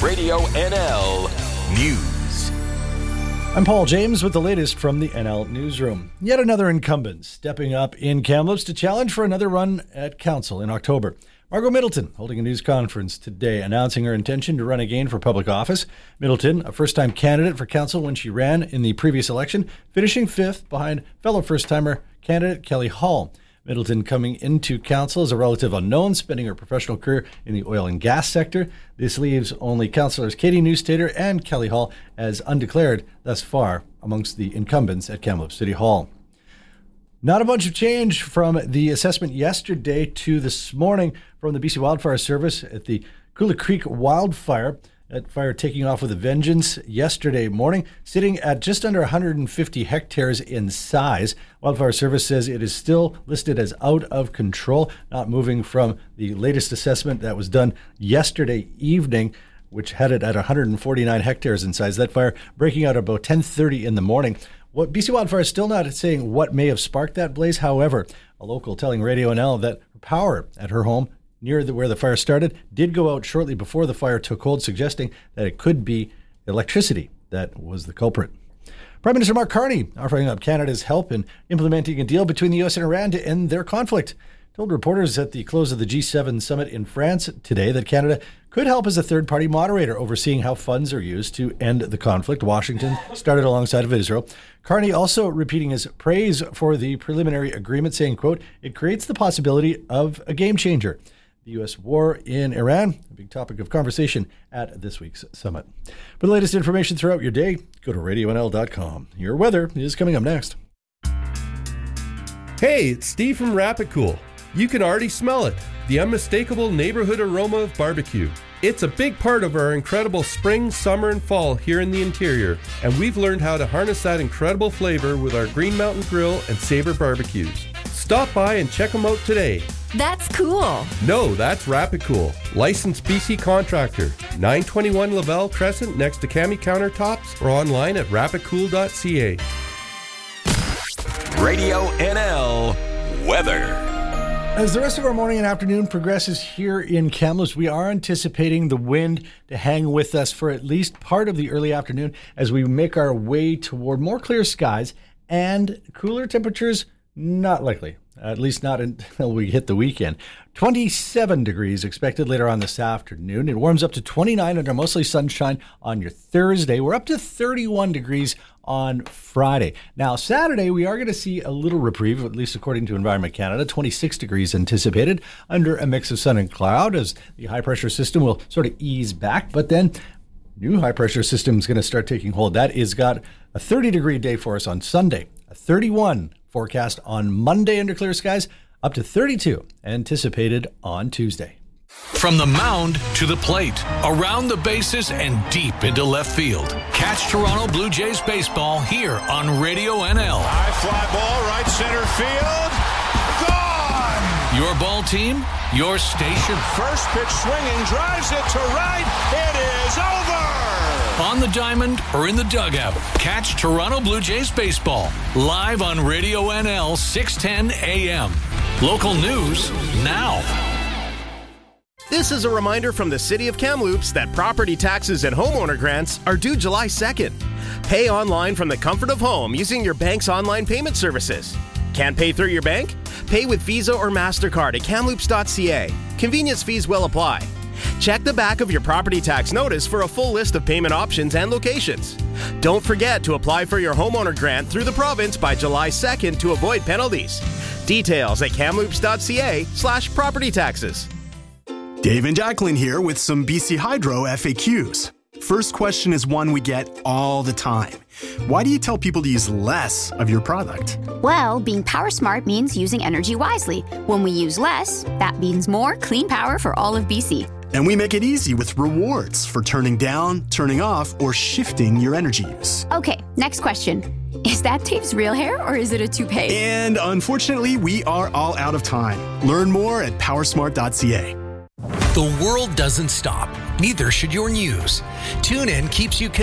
Radio NL News. I'm Paul James with the latest from the NL Newsroom. Yet another incumbent stepping up in Kamloops to challenge for another run at council in October. Margot Middleton holding a news conference today announcing her intention to run again for public office. Middleton, a first-time candidate for council when she ran in the previous election, finishing fifth behind fellow first-timer candidate Kelly Hall. Middleton coming into council as a relative unknown, spending her professional career in the oil and gas sector. This leaves only councillors Katie Newstater and Kelly Hall as undeclared thus far amongst the incumbents at Kamloops City Hall. Not a bunch of change from the assessment yesterday to this morning from the BC Wildfire Service at the Cooler Creek wildfire. That fire taking off with a vengeance yesterday morning, sitting at just under 150 hectares in size. Wildfire Service says it is still listed as out of control, not moving from the latest assessment that was done yesterday evening, which had it at 149 hectares in size. That fire breaking out about 10:30 in the morning. What BC Wildfire is still not saying what may have sparked that blaze. However, a local telling Radio NL that power at her home near where the fire started did go out shortly before the fire took hold, suggesting that it could be electricity that was the culprit. Prime Minister Mark Carney offering up Canada's help in implementing a deal between the U.S. and Iran to end their conflict. Told reporters at the close of the G7 summit in France today that Canada could help as a third-party moderator overseeing how funds are used to end the conflict. Washington started alongside of Israel. Carney also repeating his praise for the preliminary agreement, saying, quote, "It creates the possibility of a game changer." The U.S. war in Iran, a big topic of conversation at this week's summit. For the latest information throughout your day, go to radionl.com. Your weather is coming up next. Hey, it's Steve from Rapid Cool. You can already smell it, the unmistakable neighborhood aroma of barbecue. It's a big part of our incredible spring, summer, and fall here in the interior, and we've learned how to harness that incredible flavor with our Green Mountain Grill and Sabre barbecues. Stop by and check them out today. That's cool. No, that's Rapid Cool. Licensed BC contractor. 921 Lavelle Crescent next to Cami Countertops or online at rapidcool.ca. Radio NL weather. As the rest of our morning and afternoon progresses here in Kamloops, we are anticipating the wind to hang with us for at least part of the early afternoon as we make our way toward more clear skies and cooler temperatures. Not likely, at least not until we hit the weekend. 27 degrees expected later on this afternoon. It warms up to 29 under mostly sunshine on your Thursday. We're up to 31 degrees on Friday. Now, Saturday, we are going to see a little reprieve, at least according to Environment Canada. 26 degrees anticipated under a mix of sun and cloud as the high-pressure system will sort of ease back. But then new high-pressure system is going to start taking hold. That is got a 30-degree day for us on Sunday, a 31 forecast on Monday under clear skies, up to 32 anticipated on Tuesday. From the mound to the plate, around the bases and deep into left field. Catch Toronto Blue Jays baseball here on Radio NL. High fly ball, right center field. Gone! Your ball team, your station. First pitch swinging, drives it to right. It is over! On the diamond or in the dugout, catch Toronto Blue Jays baseball live on Radio NL 610 AM. Local news now. This is a reminder from the City of Kamloops that property taxes and homeowner grants are due July 2nd. Pay online from the comfort of home using your bank's online payment services. Can't pay through your bank? Pay with Visa or MasterCard at kamloops.ca. Convenience fees will apply. Check the back of your property tax notice for a full list of payment options and locations. Don't forget to apply for your homeowner grant through the province by July 2nd to avoid penalties. Details at kamloops.ca/property taxes. Dave and Jacqueline here with some BC Hydro FAQs. First question is one we get all the time. Why do you tell people to use less of your product? Well, being power smart means using energy wisely. When we use less, that means more clean power for all of BC. And we make it easy with rewards for turning down, turning off, or shifting your energy use. Okay, next question. Is that Dave's real hair or is it a toupee? And unfortunately, we are all out of time. Learn more at powersmart.ca. The world doesn't stop. Neither should your news. TuneIn keeps you connected